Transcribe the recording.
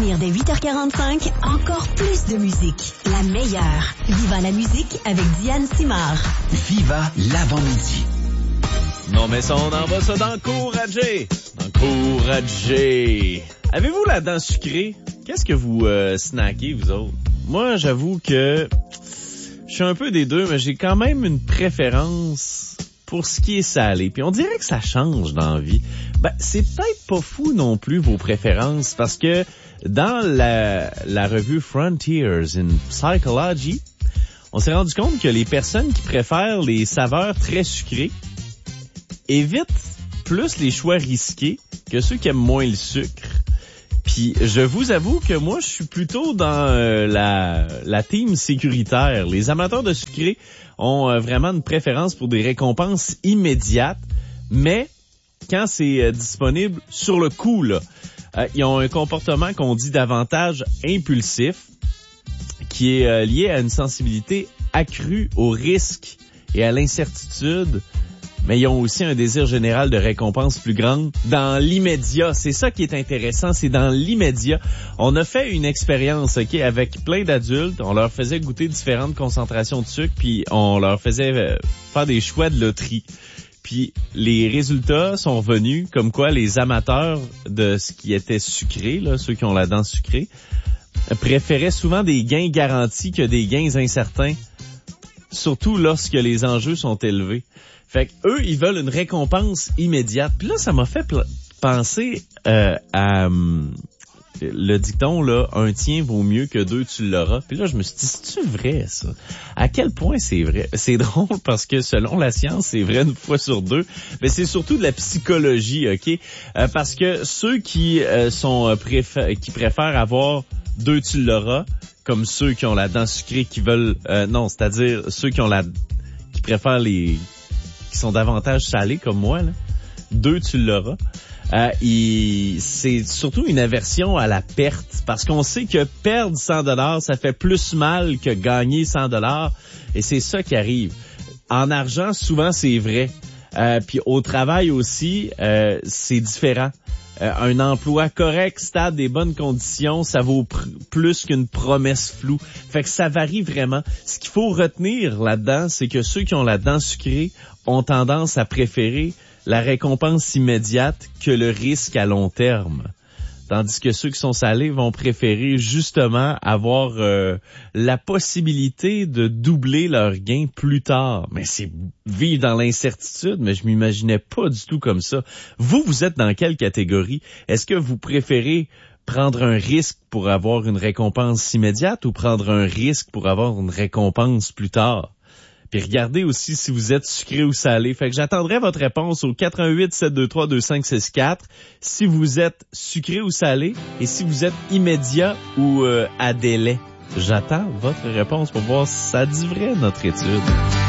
revenir dès 8h45, encore plus de musique. La meilleure. Viva la musique avec Diane Simard. Viva l'avant-midi. Non, mais ça, on envoie ça d'encourager. Encourager. Avez-vous la dent sucrée? Qu'est-ce que vous snackez, vous autres? Moi, j'avoue que je suis un peu des deux, mais j'ai quand même une préférence pour ce qui est salé. Puis on dirait que ça change dans la vie. Ben, c'est peut-être pas fou non plus, vos préférences, parce que dans la revue Frontiers in Psychology, on s'est rendu compte que les personnes qui préfèrent les saveurs très sucrées évitent plus les choix risqués que ceux qui aiment moins le sucre. Puis je vous avoue que moi, je suis plutôt dans la team sécuritaire. Les amateurs de sucré ont vraiment une préférence pour des récompenses immédiates, mais quand c'est disponible sur le coup, là, ils ont un comportement qu'on dit davantage impulsif, qui est lié à une sensibilité accrue au risque et à l'incertitude. Mais ils ont aussi un désir général de récompense plus grande dans l'immédiat. C'est ça qui est intéressant, c'est dans l'immédiat. On a fait une expérience, avec plein d'adultes. On leur faisait goûter différentes concentrations de sucre, puis on leur faisait faire des choix de loterie. Puis les résultats sont venus comme quoi les amateurs de ce qui était sucré, là, ceux qui ont la dent sucrée, préféraient souvent des gains garantis que des gains incertains, surtout lorsque les enjeux sont élevés. Fait que eux, ils veulent une récompense immédiate. Puis là, ça m'a fait penser à le dicton, là, un tien vaut mieux que deux, tu l'auras. Puis là, je me suis dit, c'est-tu vrai, ça? À quel point c'est vrai? C'est drôle parce que selon la science, c'est vrai une fois sur deux. Mais c'est surtout de la psychologie, OK? Parce que ceux qui qui préfèrent avoir deux, tu l'auras, comme ceux qui ont la dent sucrée qui veulent... c'est-à-dire ceux qui préfèrent qui sont davantage salés comme moi, là. Deux, tu l'auras. C'est surtout une aversion à la perte, parce qu'on sait que perdre 100$, ça fait plus mal que gagner 100$, et c'est ça qui arrive. En argent, souvent, c'est vrai. Puis au travail aussi, c'est différent. Un emploi correct, stable, des bonnes conditions, ça vaut plus qu'une promesse floue. Fait que ça varie vraiment. Ce qu'il faut retenir là-dedans, c'est que ceux qui ont la dent sucrée ont tendance à préférer la récompense immédiate que le risque à long terme. Tandis que ceux qui sont salés vont préférer justement avoir la possibilité de doubler leur gain plus tard. Mais c'est vivre dans l'incertitude, mais je m'imaginais pas du tout comme ça. Vous êtes dans quelle catégorie? Est-ce que vous préférez prendre un risque pour avoir une récompense immédiate ou prendre un risque pour avoir une récompense plus tard? Puis regardez aussi si vous êtes sucré ou salé. Fait que j'attendrai votre réponse au 88 723 2564 si vous êtes sucré ou salé et si vous êtes immédiat ou à délai. J'attends votre réponse pour voir si ça dit vrai notre étude.